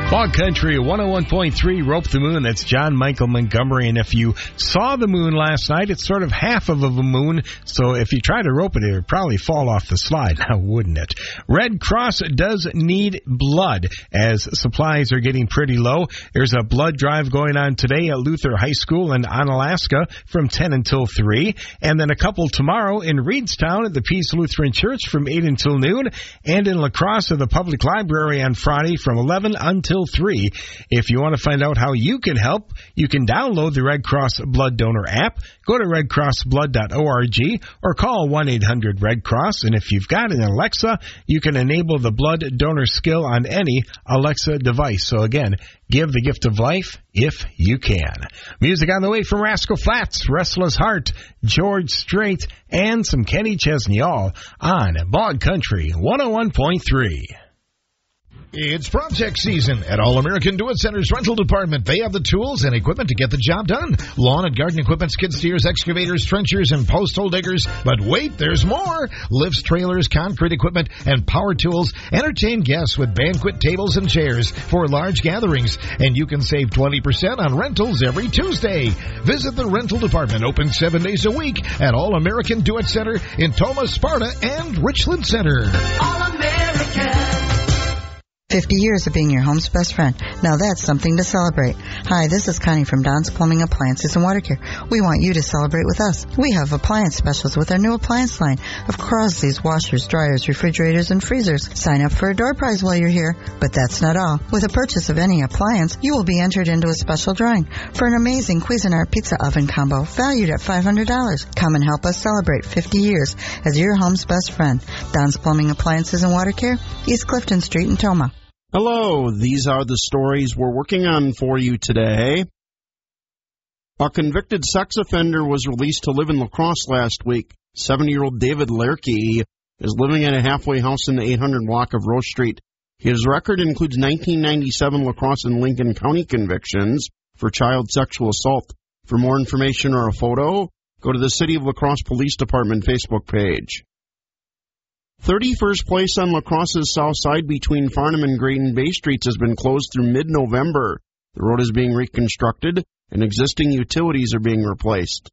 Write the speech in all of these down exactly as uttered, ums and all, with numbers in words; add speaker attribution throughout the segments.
Speaker 1: Fog Country one oh one point three, Rope the Moon. That's John Michael Montgomery. And if you saw the moon last night, it's sort of half of a moon. So if you try to rope it, it would probably fall off the slide, now wouldn't it? Red Cross does need blood as supplies are getting pretty low. There's a blood drive going on today at Luther High School in Onalaska from ten until three. And then a couple tomorrow in Reedstown at the Peace Lutheran Church from eight until noon. And in La Crosse at the Public Library on Friday from eleven until three. If you want to find out how you can help, you can download the Red Cross Blood Donor app, go to red cross blood dot org, or call one eight hundred red cross. And if you've got an Alexa, you can enable the blood donor skill on any Alexa device. So again, give the gift of life if you can. Music on the way from Rascal Flatts, Restless Heart, George Strait, and some Kenny Chesney, all on Bog Country one oh one point three.
Speaker 2: It's project season at All American Do It Center's rental department. They have the tools and equipment to get the job done. Lawn and garden equipment, skid steers, excavators, trenchers, and post hole diggers. But wait, there's more. Lifts, trailers, concrete equipment, and power tools. Entertain guests with banquet tables and chairs for large gatherings. And you can save twenty percent on rentals every Tuesday. Visit the rental department, open seven days a week at All American Do It Center in Tomah, Sparta, and Richland Center.
Speaker 3: All American.
Speaker 4: fifty years of being your home's best friend. Now that's something to celebrate. Hi, this is Connie from Don's Plumbing Appliances and Water Care. We want you to celebrate with us. We have appliance specials with our new appliance line of Crosley's washers, dryers, refrigerators, and freezers. Sign up for a door prize while you're here. But that's not all. With a purchase of any appliance, you will be entered into a special drawing for an amazing Cuisinart pizza oven combo valued at five hundred dollars. Come and help us celebrate fifty years as your home's best friend. Don's Plumbing Appliances and Water Care, East Clifton Street in Tomah.
Speaker 5: Hello, these are the stories we're working on for you today. A convicted sex offender was released to live in La Crosse last week. seventy-year-old David Lerke is living in a halfway house in the eight hundred block of Rose Street. His record includes nineteen ninety-seven La Crosse and Lincoln County convictions for child sexual assault. For more information or a photo, go to the City of La Crosse Police Department Facebook page. thirty-first place on La Crosse's south side between Farnham and Grayton Bay Streets has been closed through mid-November. The road is being reconstructed, and existing utilities are being replaced.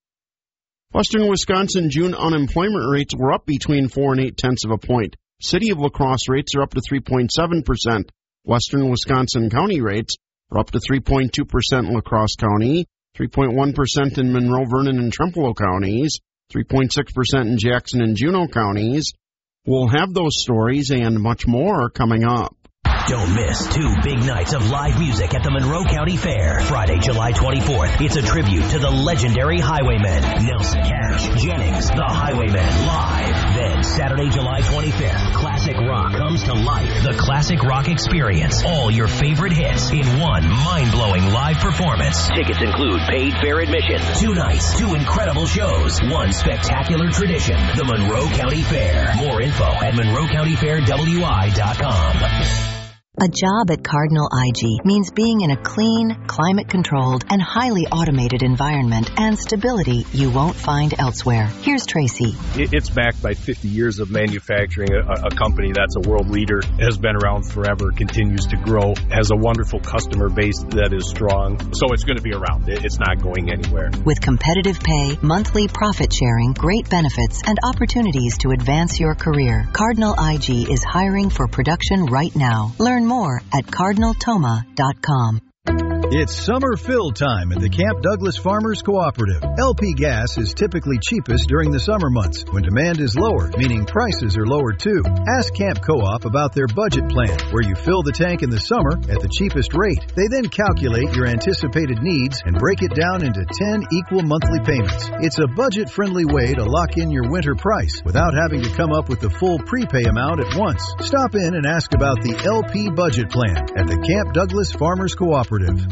Speaker 5: Western Wisconsin June unemployment rates were up between four and eight tenths of a point. City of La Crosse rates are up to three point seven percent. Western Wisconsin County rates are up to three point two percent in La Crosse County, three point one percent in Monroe, Vernon, and Trempealeau counties, three point six percent in Jackson and Juneau counties. We'll have those stories and much more coming up.
Speaker 6: Don't miss two big nights of live music at the Monroe County Fair. Friday, July twenty-fourth. It's a tribute to the legendary Highwaymen. Nelson Cash, Jennings, the Highwaymen live. Then Saturday, July twenty-fifth. Classic rock comes to life. The Classic Rock Experience. All your favorite hits in one mind-blowing live performance. Tickets include paid fair admission. Two nights, two incredible shows. One spectacular tradition. The Monroe County Fair. More info at monroe county fair w i dot com.
Speaker 7: A job at Cardinal I G means being in a clean, climate-controlled, and highly automated environment and stability you won't find elsewhere. Here's Tracy.
Speaker 8: It's backed by fifty years of manufacturing. A, a company that's a world leader, has been around forever, continues to grow, has a wonderful customer base that is strong. So it's going to be around. It's not going anywhere.
Speaker 7: With competitive pay, monthly profit sharing, great benefits, and opportunities to advance your career, Cardinal I G is hiring for production right now. Learn more at cardinal toma dot com.
Speaker 9: It's summer fill time at the Camp Douglas Farmers Cooperative. L P gas is typically cheapest during the summer months when demand is lower, meaning prices are lower too. Ask Camp Co-op about their budget plan, where you fill the tank in the summer at the cheapest rate. They then calculate your anticipated needs and break it down into ten equal monthly payments. It's a budget-friendly way to lock in your winter price without having to come up with the full prepay amount at once. Stop in and ask about the L P budget plan at the Camp Douglas Farmers Cooperative.